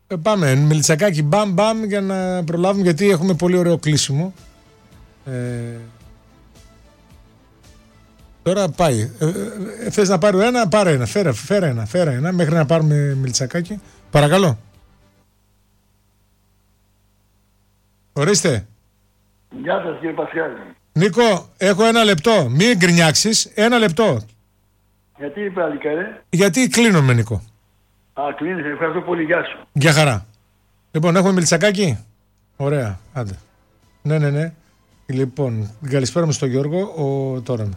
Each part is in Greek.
Πάμε, Μιλτσακάκι, μπαμ για να προλάβουμε, γιατί έχουμε πολύ ωραίο κλείσιμο. Τώρα πάει. Θες να πάρω ένα, πάρε ένα. Φέρε ένα μέχρι να πάρουμε Μιλτσακάκι. Παρακαλώ. Ορίστε. Γεια σας κύριε Πασχάλη. Νίκο, έχω ένα λεπτό. Μην γκρινιάξεις. Ένα λεπτό. Γιατί είπε αλικαρέ? Γιατί κλείνομαι, Νίκο. Κλείνεις. Ευχαριστώ πολύ. Γεια σου. Γεια χαρά. Λοιπόν, έχουμε Μιλτσακάκι. Ωραία. Άντε. Ναι. Λοιπόν, καλησπέρα μου στον Γιώργο. Τώρα.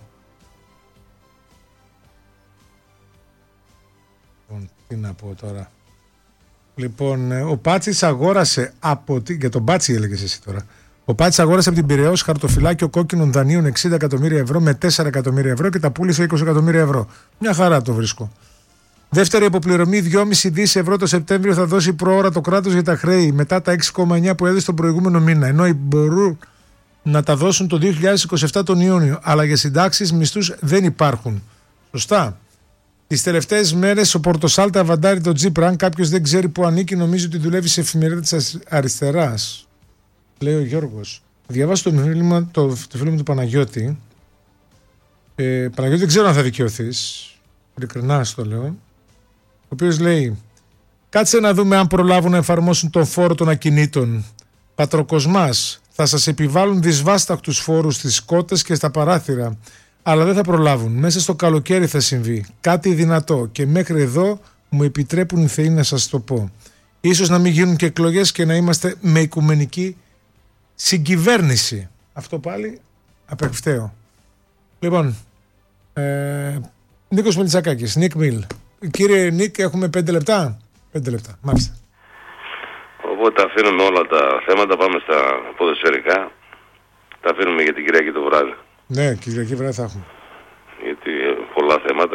Τι να πω τώρα. Λοιπόν, ο Πάτσης αγόρασε για τον Πάτσι έλεγες εσύ τώρα. Ο Πάτσης αγόρασε από την Πειραιώς χαρτοφυλάκιο κόκκινων δανείων 60 εκατομμύρια ευρώ με 4 εκατομμύρια ευρώ και τα πούλησε 20 εκατομμύρια ευρώ. Μια χαρά το βρίσκω. Δεύτερη αποπληρωμή 2,5 δις ευρώ το Σεπτέμβριο θα δώσει προώρα το κράτος για τα χρέη μετά τα 6,9 που έδωσε τον προηγούμενο μήνα. Ενώ μπορούν να τα δώσουν το 2027 τον Ιούνιο. Αλλά για συντάξεις μισθούς δεν υπάρχουν. Σωστά. Τις τελευταίες μέρες ο Πορτοσάλτα αβαντάρει τον Τζίπρα. Αν κάποιος δεν ξέρει που ανήκει, νομίζει ότι δουλεύει σε εφημερίδα της αριστεράς. Λέει ο Γιώργος. Διαβάσω το φίλο μου του Παναγιώτη. Παναγιώτη, δεν ξέρω αν θα δικαιωθείς. Ειλικρινά στο λέω. Ο οποίος λέει: κάτσε να δούμε αν προλάβουν να εφαρμόσουν τον φόρο των ακινήτων. Πατροκοσμάς, θα σας επιβάλλουν δυσβάσταχτους φόρους στις σκότες και στα παράθυρα. Αλλά δεν θα προλάβουν. Μέσα στο καλοκαίρι θα συμβεί. Κάτι δυνατό. Και μέχρι εδώ μου επιτρέπουν οι θεοί να σας το πω. Ίσως να μην γίνουν και εκλογές και να είμαστε με οικουμενική συγκυβέρνηση. Αυτό πάλι απευκταίο. Λοιπόν, Νίκος Μιλτσακάκης, Νίκ Μιλ. Κύριε Νίκ, έχουμε 5 λεπτά. 5 λεπτά, μάλιστα. Οπότε αφήνουμε όλα τα θέματα, πάμε στα ποδοσφαιρικά. Τα αφήνουμε για την Κυριακή το βράδυ. Ναι, Κυριακή βράδυ θα έχουμε. Γιατί πολλά θέματα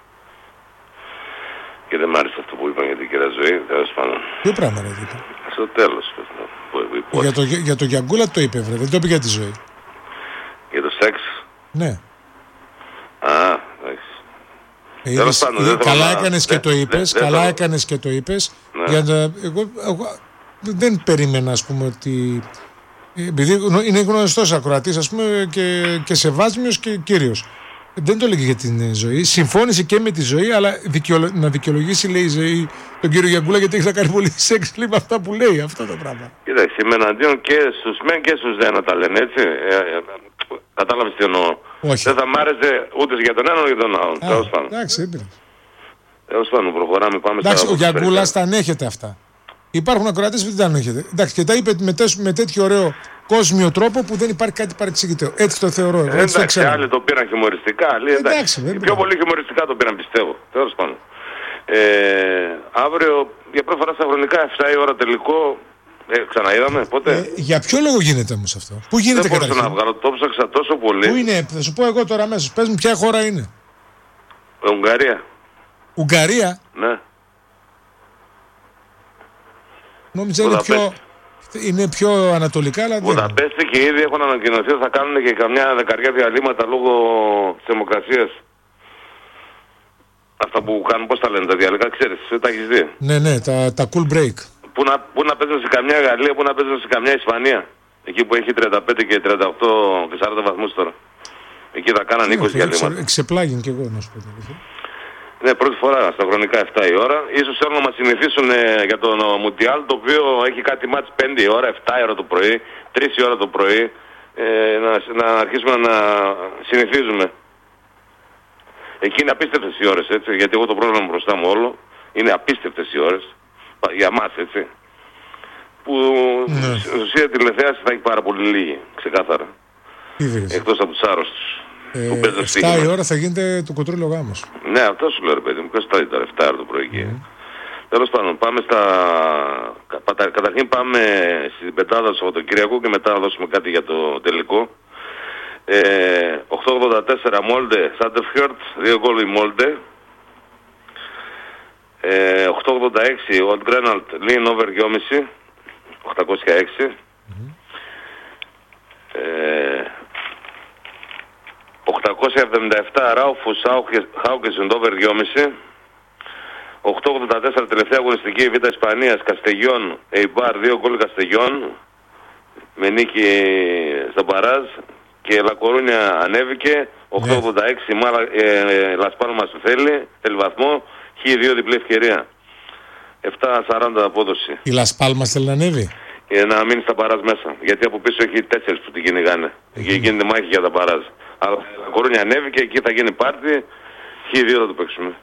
και δεν μ' άρεσε αυτό που είπαν για την κυρία Ζωή. Τέλος πάντων. Ποιο πράγμα ρε είπε? Στο τέλος. Για το Γιαγκούλα το είπε, βρε. Δεν το είπε για τη Ζωή. Για το σεξ. Ναι. Εντάξει. Καλά έκανες και το είπες. Καλά έκανες και το είπες. Εγώ δεν περίμενα, ας πούμε, ότι... Επειδή είναι γνωστός ακροατής, ας πούμε, και σεβάσμιος και κύριος. Δεν το έλεγε για την Ζωή. Συμφώνησε και με τη Ζωή, αλλά να δικαιολογήσει, λέει, η Ζωή τον κύριο Γιαγκούλα, γιατί έχει να κάνει πολύ σεξ, λέει, με αυτά που λέει. Αυτό το πράγμα. Κοίταξε, είμαι εναντίον και στους μεν και στους δε, να τα λένε έτσι. Κατάλαβες τι εννοώ. Όχι. Δεν θα μ' άρεσε ούτε για τον έναν ούτε για τον άλλον. Τέλος πάντων. Εντάξει, έμπειρε. Τέλος πάντων, προχωράμε, πάμε στα... Εντάξει, ο Γιαγκούλας τα ανέχεται αυτά. Υπάρχουν ακροατές που δεν τα ανέχεται. Εντάξει, και τα είπε με τέτοιο ωραίο κόσμιο τρόπο που δεν υπάρχει κάτι παρεξηγητέο. Έτσι το θεωρώ εγώ. Εντάξει, άλλοι το πήραν χιουμοριστικά. Εντάξει, πιο πολύ χιουμοριστικά το πήραν, πιστεύω. Τέλος πάντων. Αύριο για πρώτη φορά στα χρονικά 7 η ώρα τελικό. Ξαναείδαμε, πότε. Για ποιο λόγο γίνεται όμως αυτό? Πού γίνεται καταρχήν? Δεν μπορούσα να βγάλω, το ψάξα τόσο πολύ. Πού είναι, θα σου πω εγώ τώρα αμέσως. Πες μου ποια χώρα είναι. Ουγγαρία. Ουγγαρία? Ναι. Νόμιζα είναι πιο ανατολικά, αλλά δεν. Βουδαπέστη και ήδη έχουν ανακοινωθεί ότι θα κάνουν και καμιά δεκαριά διαλύματα λόγω της θερμοκρασίας. Αυτά που κάνουν, πώς τα λένε τα διαλύματα, ξέρεις, τα έχεις δει. Ναι, τα cool break. Πού να παίζουν σε καμιά Γαλλία, πού να παίζουν σε καμιά Ισπανία. Εκεί που έχει 35 και 38 και 40 βαθμούς τώρα. Εκεί θα κάναν 20 διαλύματα. Εξεπλάγιν κι εγώ να σου πω. Ναι, πρώτη φορά στα χρονικά 7 η ώρα. Ίσως θέλουν να μας συνηθίσουν για το Μουντιάλ, το οποίο έχει κάτι μάτς 5 η ώρα, 7 η ώρα το πρωί, 3 η ώρα το πρωί. Να αρχίσουμε να συνηθίζουμε. Εκεί είναι απίστευτες οι ώρες, έτσι, γιατί εγώ το πρόγραμμα μπροστά μου όλο. Είναι απίστευτες οι ώρες. Για μας, έτσι. Που στην ουσία τηλεθέαση θα έχει πάρα πολύ λίγη, ξεκάθαρα. Εκτός από τους άρρωστους. 7 η ώρα θα γίνεται το κοντρόλο γάμος. Ναι, αυτό σου λέω, ρε παιδί μου. Ποιος θα ήταν 7 ώρα το πρωί εκεί. Τέλος πάντων, πάμε στα... Καταρχήν πάμε στην πετάδα του Σαββατοκύριακου και μετά να δώσουμε κάτι για το τελικό. 884 Μόλντε, Σάντεφχερτ, 2 γκολ η Μόλντε. 886 Ολτ Γκρέναλτ, Λίν over 2,5, 806. 877 Ράουφους Χάουκεσουντ over 2,5, 8-84 τελευταία αγωνιστική Β' Ισπανίας, Καστεγιόν, Eibar, 2 γκολ Καστεγιόν, με νίκη στα μπαράζ, και Λακορούνια ανέβηκε, 8-86, Λας Πάλμας θέλει βαθμό, Χ2 διπλή ευκαιρία, 7-40 απόδοση. Η Λας Πάλμας θέλει να ανέβει. Να μείνει στα μπαράζ μέσα, γιατί από πίσω έχει 4 που την κυνηγάνε. Και γίνεται μάχη για τα μπαράζ. Αλλά η Λακορούνια ανέβηκε, εκεί θα γίνει πάρτι, Χ2 θα το παίξουμε.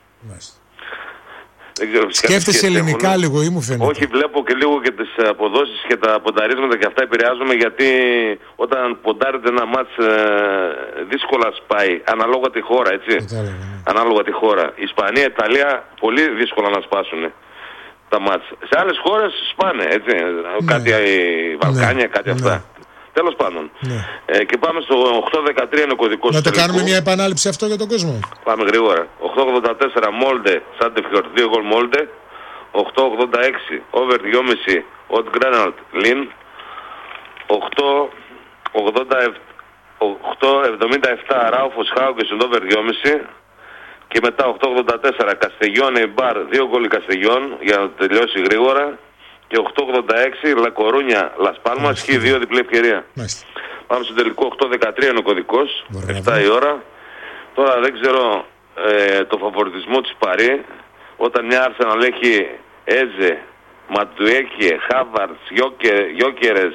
Σκέφτεσαι ελληνικά λίγο ή μου φαίνεται? Όχι, βλέπω και λίγο και τις αποδόσεις και τα πονταρίσματα και αυτά επηρεάζομαι, γιατί όταν ποντάρετε ένα μάτς δύσκολα σπάει, αναλόγα τη χώρα, έτσι. Ανάλογα τη χώρα. Ισπανία, Ιταλία, πολύ δύσκολα να σπάσουν τα μάτς. Σε άλλες χώρες σπάνε, έτσι. Κάτι Βαλκάνια, κάτι αυτά. Τέλος πάντων. Και πάμε στο 8-13 είναι ο κωδικός. Να το κάνουμε μια επανάληψη αυτό για τον κόσμο. Πάμε γρήγορα. 8-84 Μόλντε, Σάντεφιορτ, 2 γκολ Μόλντε. 8-86 over 2,5 Οτ Γκράναλτ Λιν. 8-77 Ράουφος Χάουγκεσεν over 2,5. Και μετά 8-84 Καστεγιόν Eibar, 2 γκολ Καστεγιόν, για να τελειώσει γρήγορα. Και 8-86 Λακορούνια Λας Πάλμας, Χ2 διπλή ευκαιρία. Πάμε στο τελικό. 8-13 είναι ο κωδικός, 7 η ώρα. Τώρα δεν ξέρω το φαβοριτισμό της Παρί, όταν μια Arsenal έχει Έζε, Ματουέκιε, Χάβαρτς, Γιόκερες,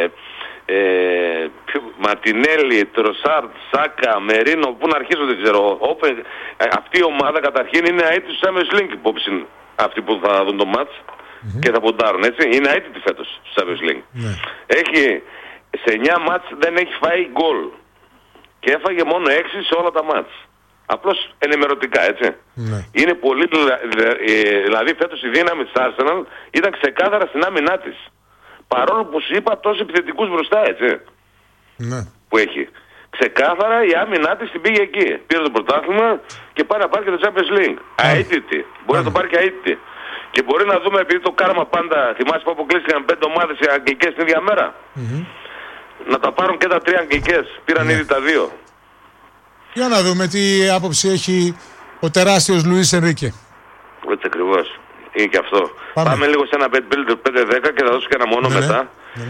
Μαρτινέλη, Τροσάρτ, Σάκα, Μερίνο, πού να αρχίσω δεν ξέρω. Αυτή η ομάδα καταρχήν είναι αίτητος του Champions League υπόψη, αυτοί που θα δουν το μάτς και θα ποντάρουν, έτσι. Είναι αίτητη φέτος του Champions League. Έχει σε 9 μάτς δεν έχει φάει γκολ και έφαγε μόνο 6 σε όλα τα μάτς. Απλώς ενημερωτικά, έτσι. Είναι πολύ, δηλαδή φέτος η δύναμη της Arsenal ήταν ξεκάθαρα στην άμυνά της. Παρόλο που σου είπα τόσους επιθετικούς μπροστά, έτσι. Που έχει. Ξεκάθαρα η άμυνά της την πήγε εκεί. Πήρε το πρωτάθλημα και πάει να πάρει και το Champions League. Αίτητη. Μπορεί να το πάρει και αίτητη. Και μπορεί να δούμε, επειδή το κάρμα πάντα, θυμάσαι που αποκλείστηκαν 5 ομάδες οι αγγλικές την ίδια μέρα. Να τα πάρουν και τα 3 αγγλικές. Πήραν ήδη τα 2. Για να δούμε τι άποψη έχει ο τεράστιος Λουίς Ενρίκε. Έτσι ακριβώς. Είναι και αυτό. Πάμε λίγο σε ένα bet builder 5-10 και θα δώσω και ένα μόνο μετά.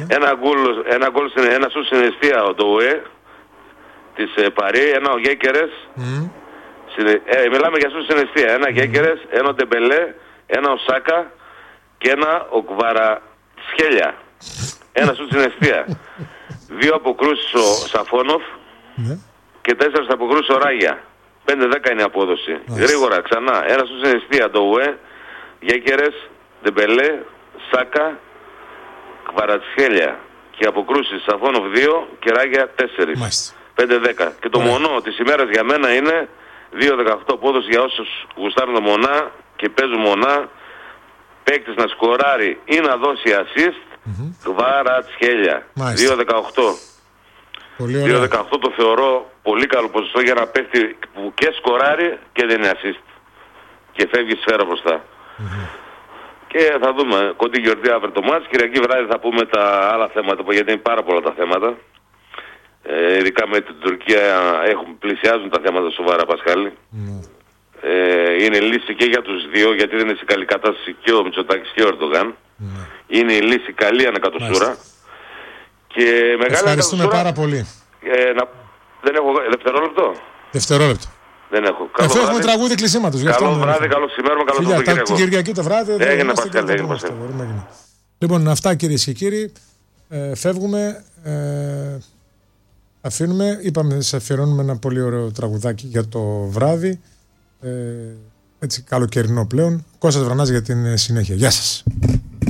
Ένα σουτ στην αιστεία το ΟΕ της Παρί, ένα ο Γέκερες. Μιλάμε για σουτ στην αιστεία. Ένα Γέκερες, ένα ο Ντεμπελέ, ένα ο Σάκα και ένα ο Κβαρατσχέλια. Ένα σουτ στην αιστεία. 2 αποκρούσεις ο Σαφόνοφ και 4 αποκρούσεις ο Ράγια. 5-10 είναι η απόδοση. Γρήγορα ξανά. Ένα σουτ στην αιστεία το ΟΕ, Γέκερες, Ντεμπελέ, Σάκα, Κβαρατσχέλια και αποκρούσεις Σαφόνοφ 2 και Ράγια 4. 5-10. Και το μονό της ημέρας για μένα είναι 2-18 απόδοση για όσους γουστάρουν το μονά και παίζουν μονά. Παίκτης να σκοράρει ή να δώσει assist, Κβαρατσχέλια. 2-18. 2-18 το θεωρώ πολύ καλό ποσοστό για ένα παίκτη που και σκοράρει και δεν είναι assist. Και φεύγει σφαίρα μπροστά. Και θα δούμε κοντή γιορτή αύριο το μάτς. Κυριακή βράδυ θα πούμε τα άλλα θέματα, γιατί είναι πάρα πολλά τα θέματα. Ειδικά με την Τουρκία πλησιάζουν τα θέματα σοβαρά, Πασχάλη. Είναι λύση και για τους δύο, γιατί δεν είναι σε καλή κατάσταση και ο Μητσοτάκης και ο Ερντογάν. Είναι η λύση καλή ανακατοσούρα. Και ευχαριστούμε πάρα πολύ. Δεν έχω δευτερόλεπτο. Δευτερόλεπτο. Δεν έχω. Αφού έχουμε τραγούδι κλεισίματος. Καλό βράδυ, καλό ξημέρωμα, καλό Σαββατοκύριακο. Την Κυριακή το βράδυ. Έγινε Πασχάλη. Λοιπόν, αυτά κυρίες και κύριοι. Φεύγουμε. Αφήνουμε. Είπαμε να σας αφιερώνουμε ένα πολύ ωραίο τραγουδάκι για το βράδυ. Έτσι καλοκαιρινό πλέον. Κώστας Βρανάς για την συνέχεια. Γεια σας.